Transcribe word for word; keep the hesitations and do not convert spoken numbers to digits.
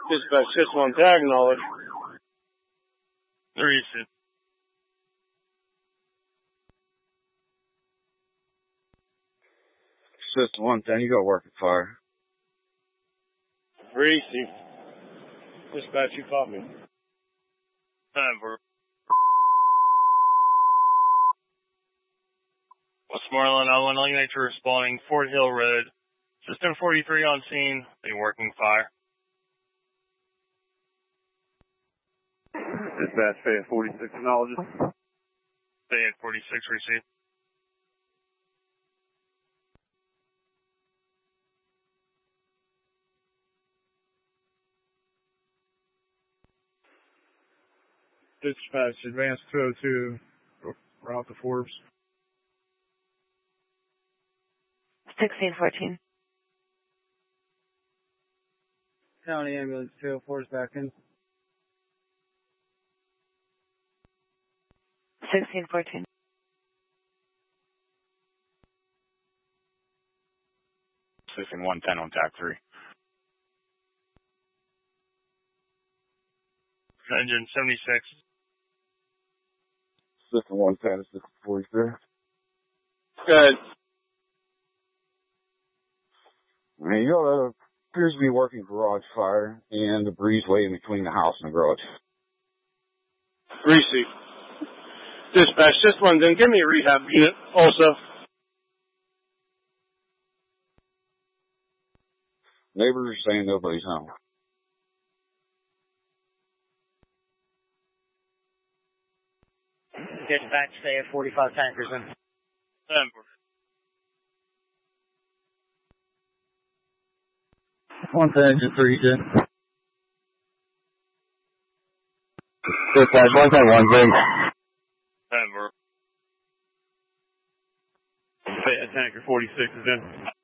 Dispatch System one tag knowledge. Receive. System one ten, you go work at fire. Receive. Dispatch, you copy. Over. Westmoreland, I want to nature responding, Fort Hill Road. System forty-three on scene, a working fire. Dispatch, Fayette forty-six acknowledges. Fayette forty-six received. Dispatch, advance two oh two, route to Forbes. sixteen fourteen. County ambulance two oh four is back in. sixteen fourteen. System one ten on tack three. Engine seventy-six. System one ten, System forty-three. Good. Man, you know, that appears to be working garage fire and the breezeway in between the house and the garage. Receive. Dispatch System one ten, give me a rehab unit also. Neighbors are saying nobody's home. Dispatch, stay at forty-five tankers in. Over. One ten, engine three, ten. Dispatch, one ten, one big. Over. Fayette tanker forty-six is in.